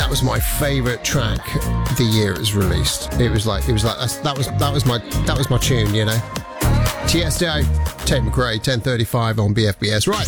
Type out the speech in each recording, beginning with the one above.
that was my favourite track the year it was released. It was like that was my tune, you know. Tiesto, Tate McRae, 10:35 on BFBS. Right.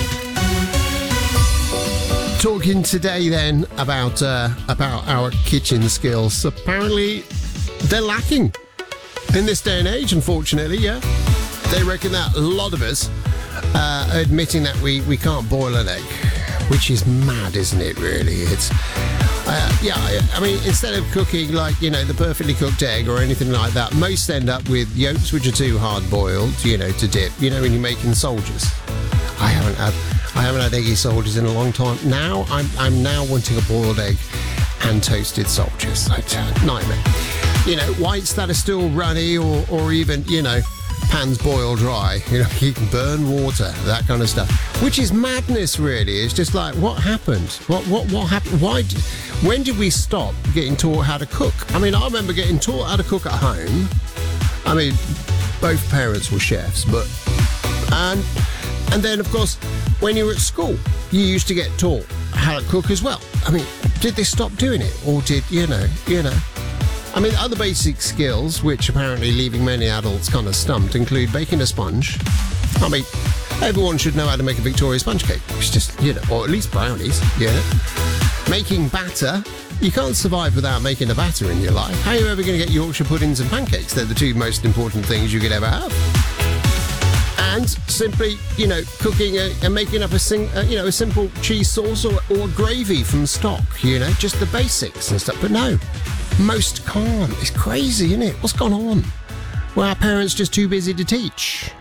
Talking today then about our kitchen skills. Apparently, they're lacking in this day and age. Unfortunately, yeah. They reckon that a lot of us are admitting that we can't boil an egg, which is mad, isn't it? Really, it's. I mean, instead of cooking like, you know, the perfectly cooked egg or anything like that, most end up with yolks which are too hard boiled, you know, to dip. You know, when you're making soldiers. I haven't had eggy soldiers in a long time. Now I'm now wanting a boiled egg and toasted soldiers. It's a nightmare. You know, whites that are still runny or even, you know, pans boiled dry. You know, you can burn water, that kind of stuff. Which is madness, really. It's just like, what happened? What happened? When did we stop getting taught how to cook? I mean, I remember getting taught how to cook at home. I mean, both parents were chefs, but... And then, of course, when you were at school, you used to get taught how to cook as well. I mean, did they stop doing it? Or did, you know... I mean, other basic skills, which apparently leaving many adults kind of stumped, include baking a sponge. I mean, everyone should know how to make a Victoria sponge cake. It's just, you know, or at least brownies, you know. Making batter. You can't survive without making a batter in your life. How are you ever going to get Yorkshire puddings and pancakes? They're the two most important things you could ever have. And simply, you know, cooking and making up a simple cheese sauce or gravy from stock, you know, just the basics and stuff. But no, most can't. It's crazy, isn't it? What's gone on? Well, our parents just too busy to teach.